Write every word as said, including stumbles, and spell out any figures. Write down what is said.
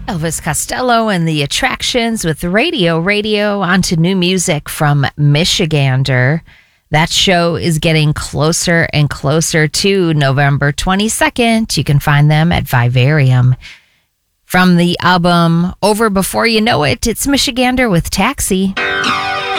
Elvis Costello and the Attractions with Radio Radio. On to new music from Michigander. That show is getting closer and closer to November twenty-second. You can find them at Vivarium. From the album Over Before You Know It, it's Michigander with Taxi.